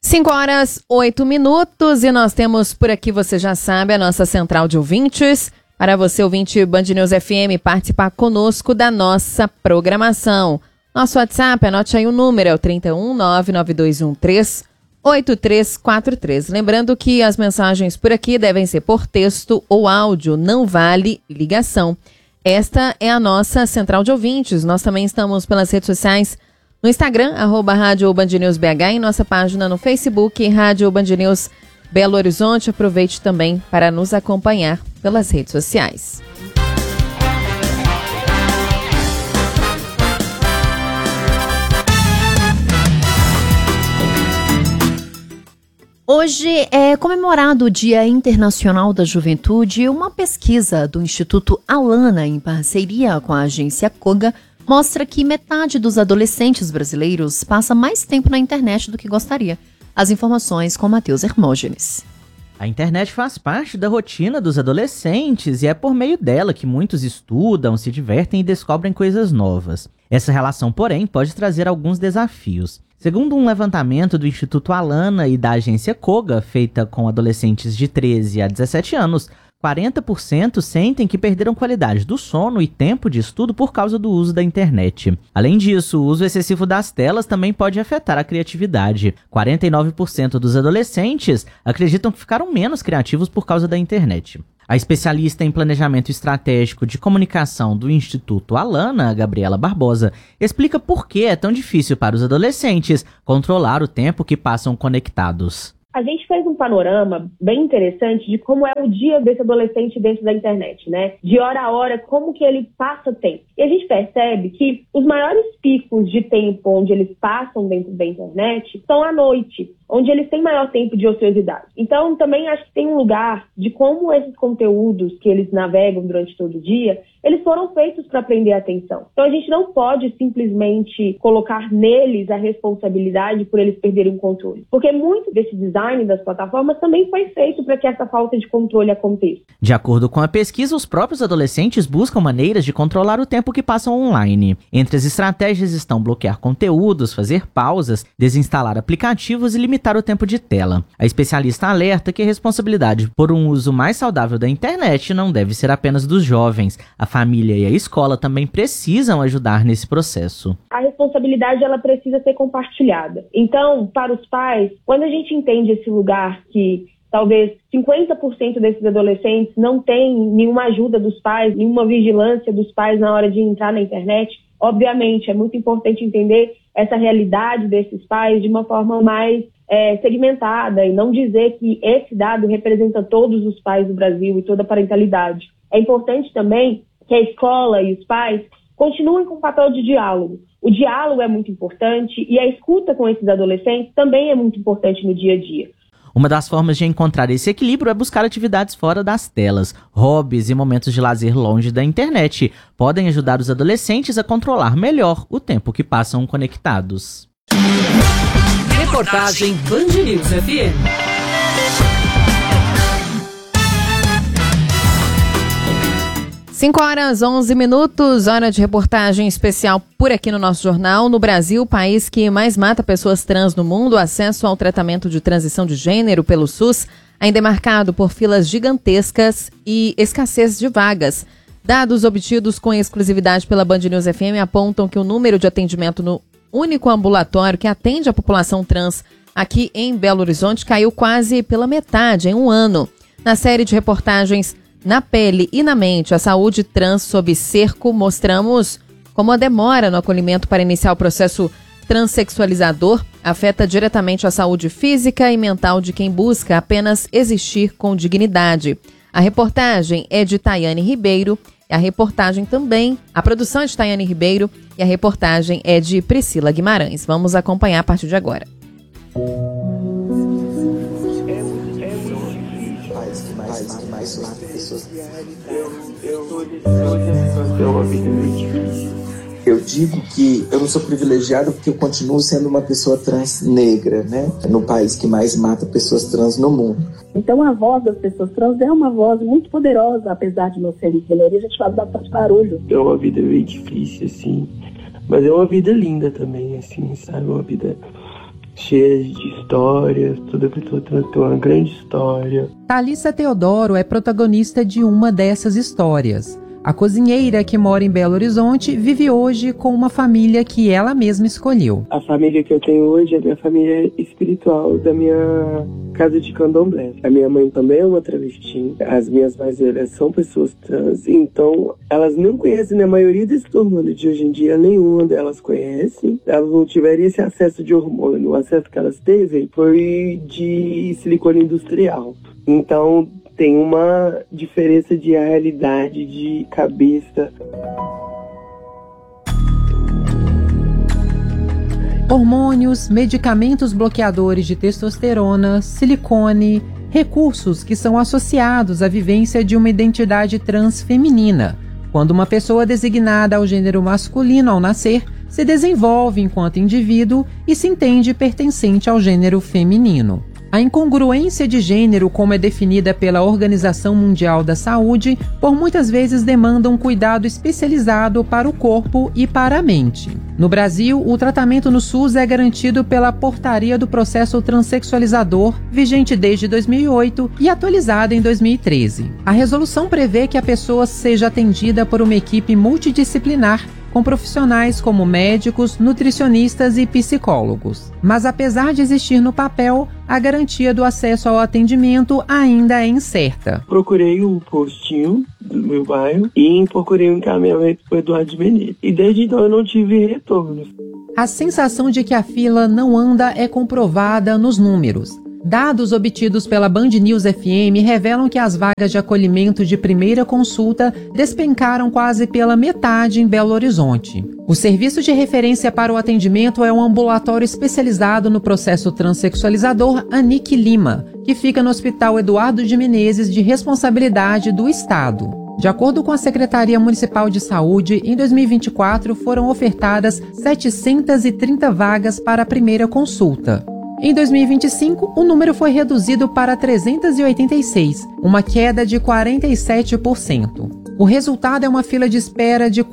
5h08 e nós temos por aqui, você já sabe, a nossa central de ouvintes. Para você, ouvinte Band News FM, participar conosco da nossa programação. Nosso WhatsApp, anote aí o número, é o 31992138343. Lembrando que as mensagens por aqui devem ser por texto ou áudio, não vale ligação. Esta é a nossa central de ouvintes. Nós também estamos pelas redes sociais, no Instagram, @Rádio Band News BH, em nossa página no Facebook, Rádio Band News Belo Horizonte. Aproveite também para nos acompanhar pelas redes sociais. Hoje é comemorado o Dia Internacional da Juventude. Uma pesquisa do Instituto Alana, em parceria com a agência Koga, mostra que metade dos adolescentes brasileiros passa mais tempo na internet do que gostaria. As informações com Matheus Hermógenes. A internet faz parte da rotina dos adolescentes e é por meio dela que muitos estudam, se divertem e descobrem coisas novas. Essa relação, porém, pode trazer alguns desafios. Segundo um levantamento do Instituto Alana e da agência Koga, feita com adolescentes de 13 a 17 anos, 40% sentem que perderam qualidade do sono e tempo de estudo por causa do uso da internet. Além disso, o uso excessivo das telas também pode afetar a criatividade. 49% dos adolescentes acreditam que ficaram menos criativos por causa da internet. A especialista em planejamento estratégico de comunicação do Instituto Alana, Gabriela Barbosa, explica por que é tão difícil para os adolescentes controlar o tempo que passam conectados. A gente fez um panorama bem interessante de como é o dia desse adolescente dentro da internet, né? De hora a hora, como que ele passa tempo. E a gente percebe que os maiores picos de tempo onde eles passam dentro da internet são à noite, onde eles têm maior tempo de ociosidade. Então, também acho que tem um lugar de como esses conteúdos que eles navegam durante todo o dia, eles foram feitos para prender a atenção. Então, a gente não pode simplesmente colocar neles a responsabilidade por eles perderem o controle. Porque muito desse design das plataformas também foi feito para que essa falta de controle aconteça. De acordo com a pesquisa, os próprios adolescentes buscam maneiras de controlar o tempo que passam online. Entre as estratégias estão bloquear conteúdos, fazer pausas, desinstalar aplicativos e limitar o tempo de tela. A especialista alerta que a responsabilidade por um uso mais saudável da internet não deve ser apenas dos jovens. A família e a escola também precisam ajudar nesse processo. A responsabilidade ela precisa ser compartilhada. Então, para os pais, quando a gente entende esse lugar que talvez 50% desses adolescentes não tem nenhuma ajuda dos pais, nenhuma vigilância dos pais na hora de entrar na internet, obviamente é muito importante entender essa realidade desses pais de uma forma mais segmentada e não dizer que esse dado representa todos os pais do Brasil e toda a parentalidade. É importante também que a escola e os pais continuem com o papel de diálogo. O diálogo é muito importante e a escuta com esses adolescentes também é muito importante no dia a dia. Uma das formas de encontrar esse equilíbrio é buscar atividades fora das telas. Hobbies e momentos de lazer longe da internet podem ajudar os adolescentes a controlar melhor o tempo que passam conectados. Reportagem Band News FM. Cinco horas, 11 minutos, hora de reportagem especial por aqui no nosso jornal. No Brasil, o país que mais mata pessoas trans no mundo, o acesso ao tratamento de transição de gênero pelo SUS ainda é marcado por filas gigantescas e escassez de vagas. Dados obtidos com exclusividade pela Band News FM apontam que o número de atendimento no único ambulatório que atende a população trans aqui em Belo Horizonte caiu quase pela metade em um ano. Na série de reportagens Na Pele e na Mente, a saúde trans sob cerco, mostramos como a demora no acolhimento para iniciar o processo transexualizador afeta diretamente a saúde física e mental de quem busca apenas existir com dignidade. A reportagem é de Tayane Ribeiro, a produção é de Tayane Ribeiro e a reportagem é de Priscila Guimarães. Vamos acompanhar a partir de agora. Eu digo que eu não sou privilegiado porque eu continuo sendo uma pessoa trans negra, né? No país que mais mata pessoas trans no mundo. Então a voz das pessoas trans é uma voz muito poderosa, apesar de não ser em minoria, a gente faz bastante barulho. É uma vida bem difícil, assim, mas é uma vida linda também, assim, sabe? Uma vida cheias de histórias, toda pessoa trans tem uma grande história. Thalissa Teodoro é protagonista de uma dessas histórias. A cozinheira que mora em Belo Horizonte vive hoje com uma família que ela mesma escolheu. A família que eu tenho hoje é a minha família espiritual da minha casa de candomblé. A minha mãe também é uma travesti. As minhas mais velhas são pessoas trans, então elas não conhecem, né? A maioria desse turma de hoje em dia, nenhuma delas conhece. Elas não tiveram esse acesso de hormônio. O acesso que elas teve foi de silicone industrial. Então, tem uma diferença de realidade, de cabeça. Hormônios, medicamentos bloqueadores de testosterona, silicone, recursos que são associados à vivência de uma identidade trans feminina. Quando uma pessoa designada ao gênero masculino ao nascer se desenvolve enquanto indivíduo e se entende pertencente ao gênero feminino. A incongruência de gênero, como é definida pela Organização Mundial da Saúde, por muitas vezes demanda um cuidado especializado para o corpo e para a mente. No Brasil, o tratamento no SUS é garantido pela Portaria do Processo Transsexualizador, vigente desde 2008 e atualizada em 2013. A resolução prevê que a pessoa seja atendida por uma equipe multidisciplinar com profissionais como médicos, nutricionistas e psicólogos. Mas apesar de existir no papel, a garantia do acesso ao atendimento ainda é incerta. Procurei o postinho do meu bairro e procurei um encaminhamento para o Eduardo Menezes. E desde então eu não tive retorno. A sensação de que a fila não anda é comprovada nos números. Dados obtidos pela Band News FM revelam que as vagas de acolhimento de primeira consulta despencaram quase pela metade em Belo Horizonte. O serviço de referência para o atendimento é um ambulatório especializado no processo transexualizador Anique Lima, que fica no Hospital Eduardo de Menezes, de responsabilidade do Estado. De acordo com a Secretaria Municipal de Saúde, em 2024 foram ofertadas 730 vagas para a primeira consulta. Em 2025, o número foi reduzido para 386, uma queda de 47%. O resultado é uma fila de espera de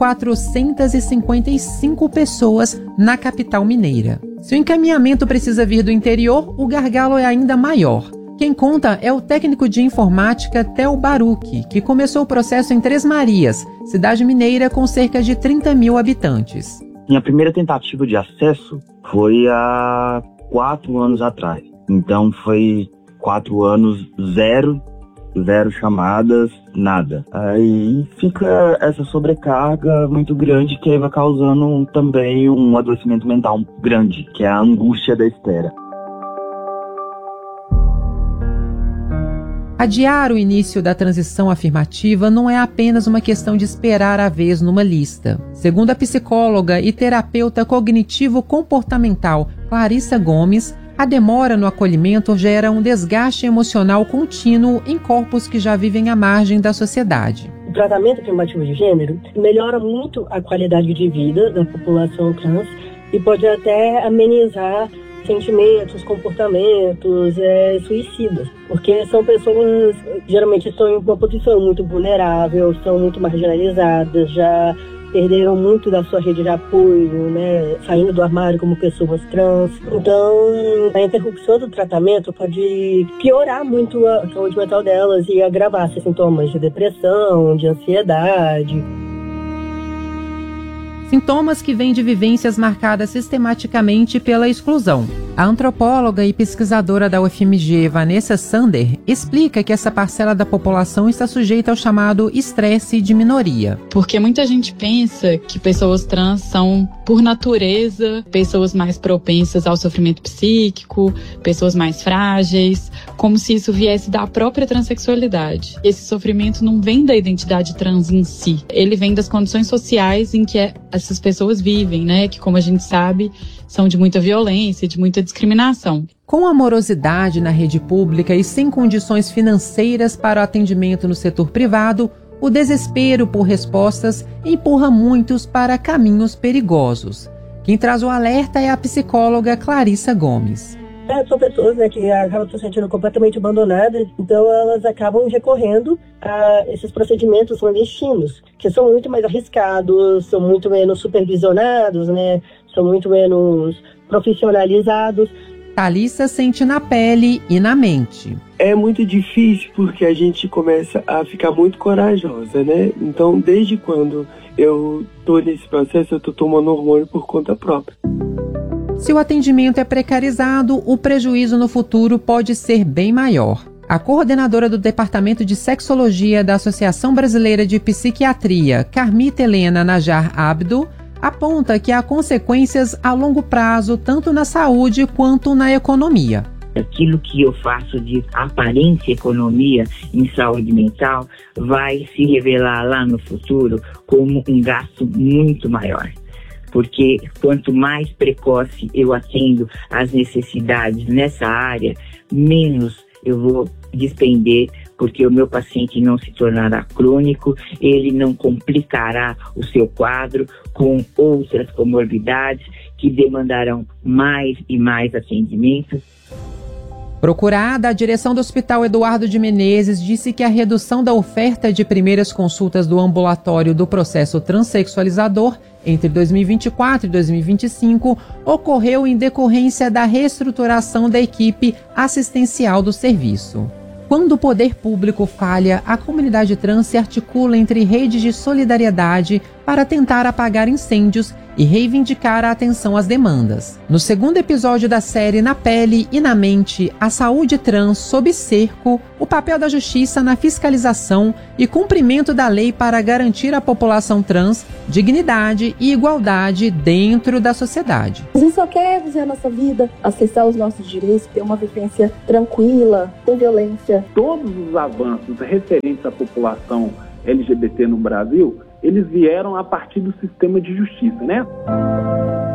455 pessoas na capital mineira. Se o encaminhamento precisa vir do interior, o gargalo é ainda maior. Quem conta é o técnico de informática Theo Baruch, que começou o processo em Três Marias, cidade mineira com cerca de 30 mil habitantes. Minha primeira tentativa de acesso foi há 4 anos atrás. Então foi 4 anos, zero chamadas, nada. Aí fica essa sobrecarga muito grande que vai causando também um adoecimento mental grande, que é a angústia da espera. Adiar o início da transição afirmativa não é apenas uma questão de esperar a vez numa lista. Segundo a psicóloga e terapeuta cognitivo-comportamental Clarissa Gomes, a demora no acolhimento gera um desgaste emocional contínuo em corpos que já vivem à margem da sociedade. O tratamento afirmativo de gênero melhora muito a qualidade de vida da população trans e pode até amenizar sentimentos, comportamentos suicidas, porque são pessoas que geralmente estão em uma posição muito vulnerável, são muito marginalizadas, já perderam muito da sua rede de apoio, né, saindo do armário como pessoas trans. Então, a interrupção do tratamento pode piorar muito a saúde mental delas e agravar esses sintomas de depressão, de ansiedade. Sintomas que vêm de vivências marcadas sistematicamente pela exclusão. A antropóloga e pesquisadora da UFMG, Vanessa Sander, explica que essa parcela da população está sujeita ao chamado estresse de minoria. Porque muita gente pensa que pessoas trans são, por natureza, pessoas mais propensas ao sofrimento psíquico, pessoas mais frágeis, como se isso viesse da própria transexualidade. Esse sofrimento não vem da identidade trans em si, ele vem das condições sociais em que essas pessoas vivem, né? Que, como a gente sabe, são de muita violência, de muita discriminação. Com a morosidade na rede pública e sem condições financeiras para o atendimento no setor privado, o desespero por respostas empurra muitos para caminhos perigosos. Quem traz o alerta é a psicóloga Clarissa Gomes. São pessoas, né, que acabam se sentindo completamente abandonadas, então elas acabam recorrendo a esses procedimentos clandestinos, que são muito mais arriscados, são muito menos supervisionados, né, são muito menos profissionalizados Thalissa sente na pele e na mente. É muito difícil porque a gente começa a ficar muito corajosa, né? Então, desde quando eu tô nesse processo, eu tô tomando hormônio por conta própria. Se o atendimento é precarizado, o prejuízo no futuro pode ser bem maior. A coordenadora do Departamento de Sexologia da Associação Brasileira de Psiquiatria, Carmita Helena Najar Abdo, aponta que há consequências a longo prazo, tanto na saúde quanto na economia. Aquilo que eu faço de aparente economia em saúde mental vai se revelar lá no futuro como um gasto muito maior. Porque quanto mais precoce eu atendo as necessidades nessa área, menos eu vou despender, porque o meu paciente não se tornará crônico, ele não complicará o seu quadro com outras comorbidades que demandarão mais e mais atendimento. Procurada, a direção do Hospital Eduardo de Menezes disse que a redução da oferta de primeiras consultas do ambulatório do processo transexualizador entre 2024 e 2025 ocorreu em decorrência da reestruturação da equipe assistencial do serviço. Quando o poder público falha, a comunidade trans se articula entre redes de solidariedade para tentar apagar incêndios e reivindicar a atenção às demandas. No segundo episódio da série Na Pele e na Mente, a saúde trans sob cerco, o papel da justiça na fiscalização e cumprimento da lei para garantir à população trans dignidade e igualdade dentro da sociedade. A gente só quer viver a nossa vida, acessar os nossos direitos, ter uma vivência tranquila, sem violência. Todos os avanços referentes à população LGBT no Brasil, eles vieram a partir do sistema de justiça, né?